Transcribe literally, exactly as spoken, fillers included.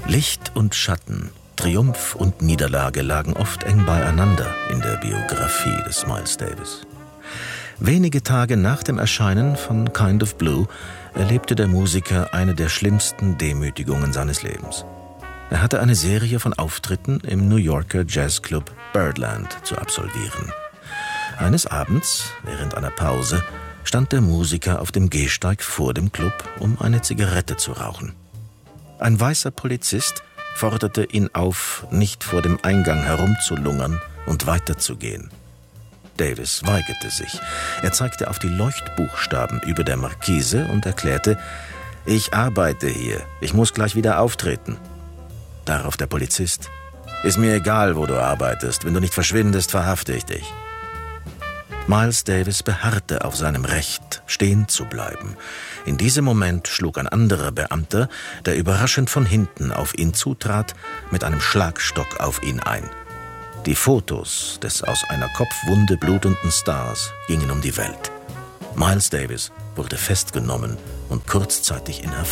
Licht und Schatten, Triumph und Niederlage lagen oft eng beieinander in der Biografie des Miles Davis. Wenige Tage nach dem Erscheinen von Kind of Blue erlebte der Musiker eine der schlimmsten Demütigungen seines Lebens. Er hatte eine Serie von Auftritten im New Yorker Jazzclub Birdland zu absolvieren. Eines Abends, während einer Pause, stand der Musiker auf dem Gehsteig vor dem Club, um eine Zigarette zu rauchen. Ein weißer Polizist forderte ihn auf, nicht vor dem Eingang herumzulungern und weiterzugehen. Davis weigerte sich. Er zeigte auf die Leuchtbuchstaben über der Markise und erklärte: »Ich arbeite hier, ich muss gleich wieder auftreten.« Darauf der Polizist: »Ist mir egal, wo du arbeitest, wenn du nicht verschwindest, verhafte ich dich.« Miles Davis beharrte auf seinem Recht, stehen zu bleiben. In diesem Moment schlug ein anderer Beamter, der überraschend von hinten auf ihn zutrat, mit einem Schlagstock auf ihn ein. Die Fotos des aus einer Kopfwunde blutenden Stars gingen um die Welt. Miles Davis wurde festgenommen und kurzzeitig inhaftiert.